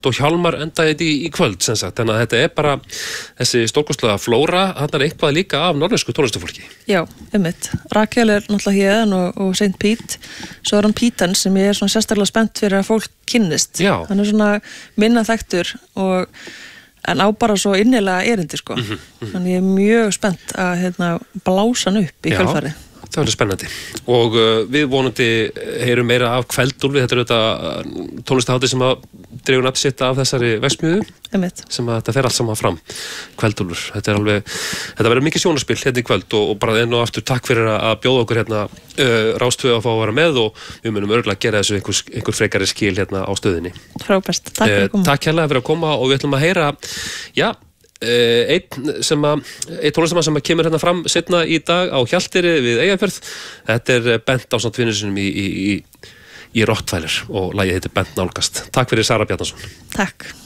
og Hjálmar endaði þetta í kvöld sem sagt, þannig að þetta bara þessi stórkostlega flóra, þarna eitthvað líka af norðnesku tónlistafólki. Já, Rakel náttúrulega hérna og Saint Pete, svo hann Pítan sem ég svona sérstaklega spennt fyrir að fólk kynnist. Já. Hann svona minna þekktur en á bara svo innilega erindi sko. Þannig ég mjög spennt að blása hann upp í kjölfarið. Það verður spennandi og við vonandi heyrum meira af Kveldúlfi, þetta þetta tónlistahátíð sem að dregur nafn sitt af þessari verksmiðju sem að þetta fer allt saman fram, Kveldúlfur, þetta verður mikið sjónarspil hérna í kvöld og bara enn og aftur takk fyrir að bjóða okkur hérna Rás 2 að fá að vera með og við munum örugglega gera þessu einhver frekari skil hérna á stöðinni. Frábært, takk fyrir að koma. Takk hérlega fyrir að koma og við ætlum að heyra, einn tónlistamann sem kemur hérna fram seinna í dag á Hjalteyri við Eyjafjörð, þetta Bent ásamt vinur sinum í Rottweiler og lagið heitir Bent nálgast. Takk fyrir Sara Bjarnason. Takk.